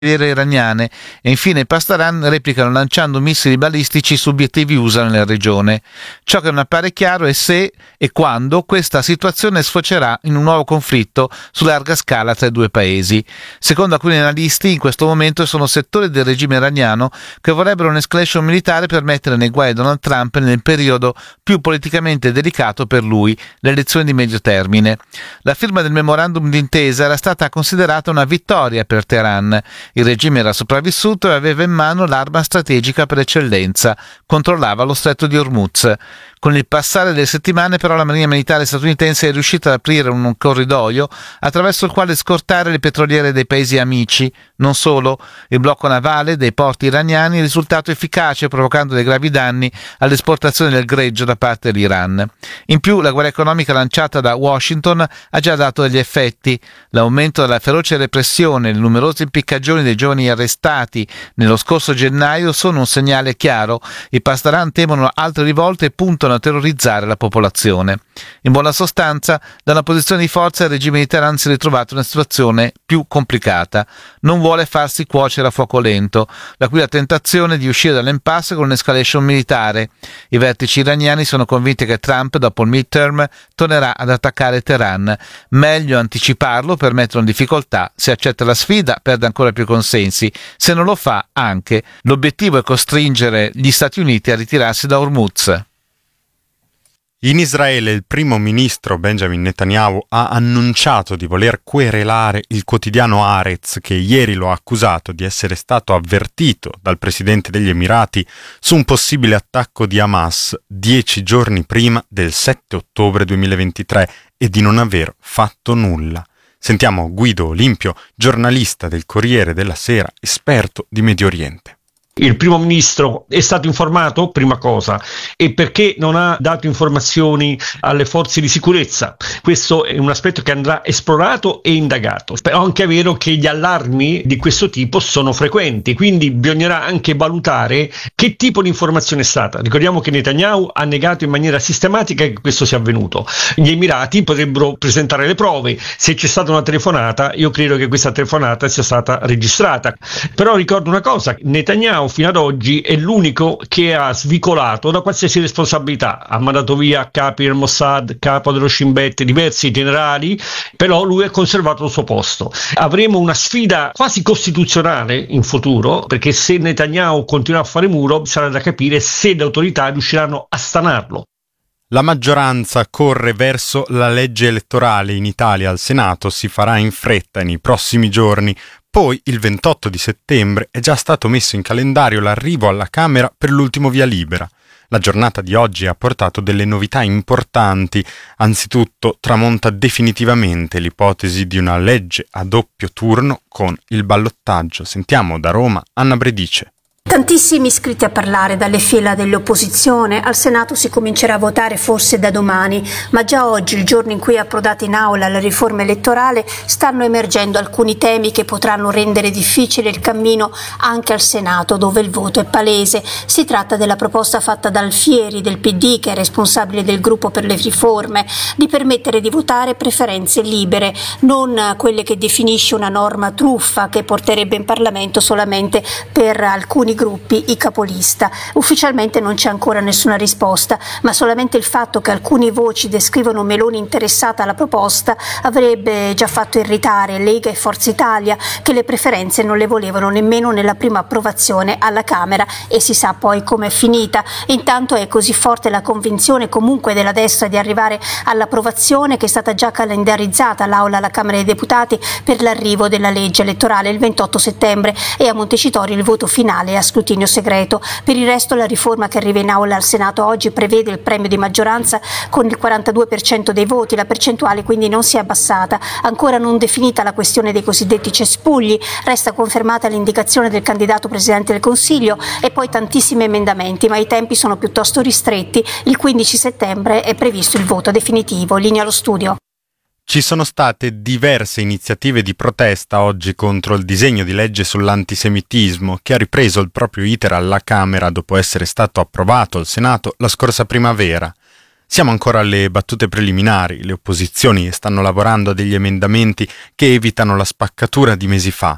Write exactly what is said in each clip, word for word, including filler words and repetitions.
iraniane e infine i Pasdaran replicano lanciando missili balistici su obiettivi U S A nella regione. Ciò che non appare chiaro è se e quando questa situazione sfocerà in un nuovo conflitto su larga scala tra i due paesi. Secondo alcuni analisti, in questo momento sono settori del regime iraniano che vorrebbero un'escalation militare per mettere nei guai Donald Trump nel periodo più politicamente delicato per lui, le elezioni di medio termine. La firma del memorandum d'intesa era stata considerata una vittoria per Teheran. Il regime era sopravvissuto e aveva in mano l'arma strategica per eccellenza, controllava lo stretto di Hormuz. Con il passare delle settimane però la marina militare statunitense è riuscita ad aprire un corridoio attraverso il quale scortare le petroliere dei paesi amici. Non solo, il blocco navale dei porti iraniani è risultato efficace, provocando dei gravi danni all'esportazione del greggio da parte dell'Iran. In più, la guerra economica lanciata da Washington ha già dato degli effetti. L'aumento della feroce repressione e le numerose impiccagioni dei giovani arrestati nello scorso gennaio sono un segnale chiaro. I Pasdaran temono altre rivolte e puntano a terrorizzare la popolazione. In buona sostanza, da una posizione di forza il regime di Teheran si è ritrovato in una situazione più complicata. Non vuole farsi cuocere a fuoco lento, da qui la tentazione di uscire dall'impasse con un'escalation militare. I vertici iraniani sono convinti che Trump, dopo il midterm, tornerà ad attaccare Teheran. Meglio anticiparlo per metterlo in difficoltà. Se accetta la sfida, perde ancora più consensi. Se non lo fa, anche. L'obiettivo è costringere gli Stati Uniti a ritirarsi da Hormuz. In Israele il primo ministro Benjamin Netanyahu ha annunciato di voler querelare il quotidiano Haaretz, che ieri lo ha accusato di essere stato avvertito dal presidente degli Emirati su un possibile attacco di Hamas dieci giorni prima del sette ottobre duemilaventitré e di non aver fatto nulla. Sentiamo Guido Olimpio, giornalista del Corriere della Sera, esperto di Medio Oriente. Il primo ministro è stato informato, prima cosa, e perché non ha dato informazioni alle forze di sicurezza. Questo è un aspetto che andrà esplorato e indagato. È anche vero che gli allarmi di questo tipo sono frequenti, quindi bisognerà anche valutare che tipo di informazione è stata. Ricordiamo che Netanyahu ha negato in maniera sistematica che questo sia avvenuto. Gli Emirati potrebbero presentare le prove. Se c'è stata una telefonata, io credo che questa telefonata sia stata registrata. Però ricordo una cosa, Netanyahu fino ad oggi è l'unico che ha svicolato da qualsiasi responsabilità. Ha mandato via capi del Mossad, capo dello Shin Bet, diversi generali, però lui ha conservato il suo posto. Avremo una sfida quasi costituzionale in futuro, perché se Netanyahu continua a fare muro sarà da capire se le autorità riusciranno a stanarlo. La maggioranza corre verso la legge elettorale in Italia al Senato, si farà in fretta nei prossimi giorni. Poi, il ventotto di settembre, è già stato messo in calendario l'arrivo alla Camera per l'ultimo via libera. La giornata di oggi ha portato delle novità importanti. Anzitutto, tramonta definitivamente l'ipotesi di una legge a doppio turno con il ballottaggio. Sentiamo da Roma Anna Bredice. Tantissimi iscritti a parlare dalle fila dell'opposizione. Al Senato si comincerà a votare forse da domani, ma già oggi, il giorno in cui è approdata in aula la riforma elettorale, stanno emergendo alcuni temi che potranno rendere difficile il cammino anche al Senato, dove il voto è palese. Si tratta della proposta fatta da Alfieri del P D, che è responsabile del gruppo per le riforme, di permettere di votare preferenze libere, non quelle che definisce una norma truffa che porterebbe in Parlamento solamente per alcuni gruppi i capolista. Ufficialmente non c'è ancora nessuna risposta, ma solamente il fatto che alcuni voci descrivono Meloni interessata alla proposta avrebbe già fatto irritare Lega e Forza Italia, che le preferenze non le volevano nemmeno nella prima approvazione alla Camera, e si sa poi com'è finita. Intanto è così forte la convinzione comunque della destra di arrivare all'approvazione che è stata già calendarizzata all'Aula alla Camera dei Deputati per l'arrivo della legge elettorale il ventotto settembre, e a Montecitorio il voto finale a scrutinio segreto. Per il resto la riforma che arriva in aula al Senato oggi prevede il premio di maggioranza con il quarantadue per cento dei voti, la percentuale quindi non si è abbassata. Ancora non definita la questione dei cosiddetti cespugli, resta confermata l'indicazione del candidato Presidente del Consiglio e poi tantissimi emendamenti, ma i tempi sono piuttosto ristretti. Il quindici settembre è previsto il voto definitivo. Linea allo studio. Ci sono state diverse iniziative di protesta oggi contro il disegno di legge sull'antisemitismo, che ha ripreso il proprio iter alla Camera dopo essere stato approvato al Senato la scorsa primavera. Siamo ancora alle battute preliminari, le opposizioni stanno lavorando a degli emendamenti che evitano la spaccatura di mesi fa.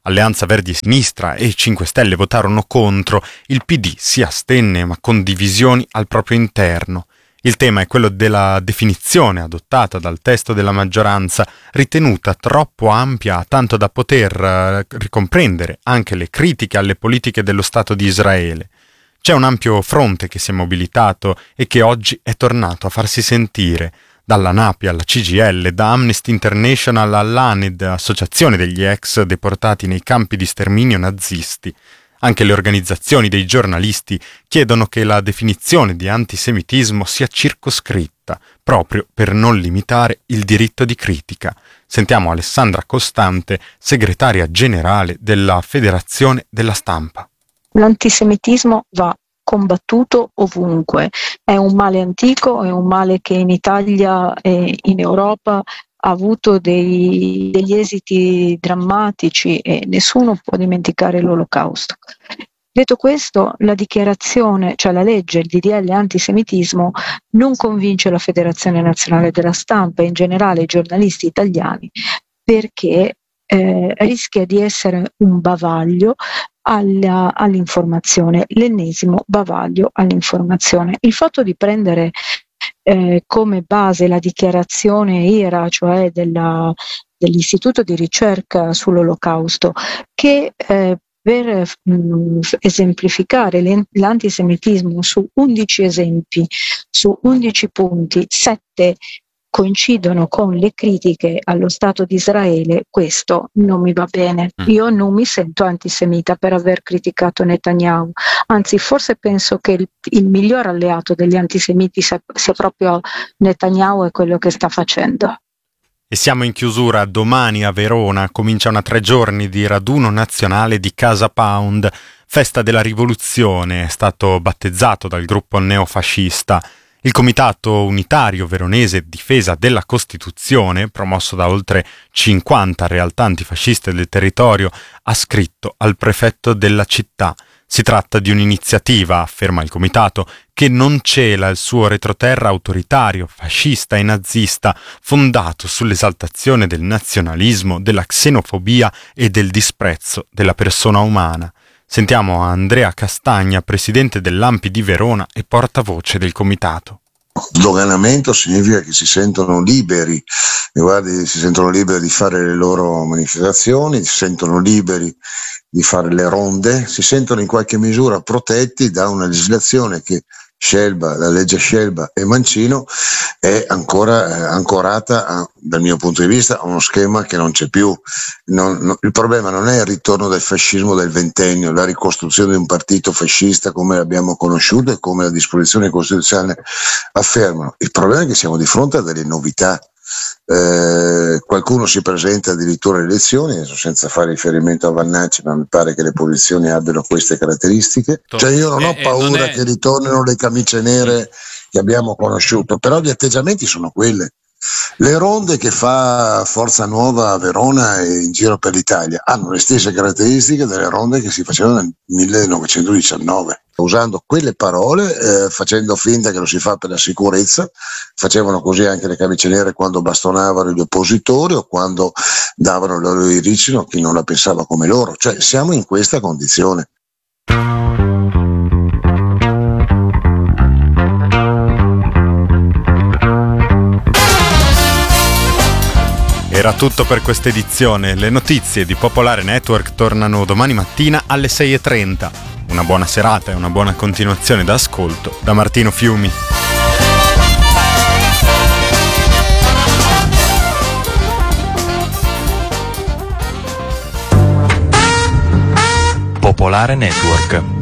Alleanza Verdi e Sinistra e cinque Stelle votarono contro, il P D si astenne ma con divisioni al proprio interno. Il tema è quello della definizione adottata dal testo della maggioranza, ritenuta troppo ampia tanto da poter uh, ricomprendere anche le critiche alle politiche dello Stato di Israele. C'è un ampio fronte che si è mobilitato e che oggi è tornato a farsi sentire, dalla Napi alla C G I L, da Amnesty International all'A N E D, associazione degli ex deportati nei campi di sterminio nazisti. Anche le organizzazioni dei giornalisti chiedono che la definizione di antisemitismo sia circoscritta, proprio per non limitare il diritto di critica. Sentiamo Alessandra Costante, segretaria generale della Federazione della Stampa. L'antisemitismo va combattuto ovunque, è un male antico, è un male che in Italia e in Europa ha avuto dei, degli esiti drammatici e nessuno può dimenticare l'Olocausto. Detto questo, la dichiarazione, cioè la legge, il D D L antisemitismo, non convince la Federazione Nazionale della Stampa e in generale i giornalisti italiani perché eh, rischia di essere un bavaglio alla, all'informazione, l'ennesimo bavaglio all'informazione. Il fatto di prendere Eh, come base la dichiarazione I R A, cioè della, dell'Istituto di ricerca sull'Olocausto, che eh, per mh, esemplificare l'antisemitismo su undici esempi, su undici punti, sette coincidono con le critiche allo Stato di Israele, questo non mi va bene. Io non mi sento antisemita per aver criticato Netanyahu, anzi forse penso che il, il miglior alleato degli antisemiti sia, sia proprio Netanyahu e quello che sta facendo. E siamo in chiusura. Domani a Verona comincia una tre giorni di raduno nazionale di Casa Pound, festa della rivoluzione, è stato battezzato dal gruppo neofascista. Il Comitato Unitario Veronese Difesa della Costituzione, promosso da oltre cinquanta realtà antifasciste del territorio, ha scritto al prefetto della città. Si tratta di un'iniziativa, afferma il Comitato, che non cela il suo retroterra autoritario, fascista e nazista, fondato sull'esaltazione del nazionalismo, della xenofobia e del disprezzo della persona umana. Sentiamo Andrea Castagna, presidente dell'A M P I di Verona e portavoce del comitato. Sdoganamento significa che si sentono liberi, e guardi, si sentono liberi di fare le loro manifestazioni, si sentono liberi di fare le ronde, si sentono in qualche misura protetti da una legislazione che Scelba, la legge Scelba e Mancino è ancora eh, ancorata a, dal mio punto di vista a uno schema che non c'è più. Non, non, il problema non è il ritorno del fascismo del ventennio, la ricostruzione di un partito fascista come l'abbiamo conosciuto e come la disposizione costituzionale affermano. Il problema è che siamo di fronte a delle novità. Eh, qualcuno si presenta addirittura alle elezioni, adesso senza fare riferimento a Vannacci, ma mi pare che le posizioni abbiano queste caratteristiche. Cioè io non ho paura eh, non è... che ritornino le camicie nere che abbiamo conosciuto, però gli atteggiamenti sono quelle. Le ronde che fa Forza Nuova a Verona e in giro per l'Italia hanno le stesse caratteristiche delle ronde che si facevano nel millenovecentodiciannove. Usando quelle parole, eh, facendo finta che lo si fa per la sicurezza, facevano così anche le camicie nere quando bastonavano gli oppositori o quando davano il loro iricino a chi non la pensava come loro. Cioè siamo in questa condizione. Era tutto per questa edizione. Le notizie di Popolare Network tornano domani mattina alle sei e trenta. Una buona serata e una buona continuazione d'ascolto da Martino Fiumi. Popolare Network.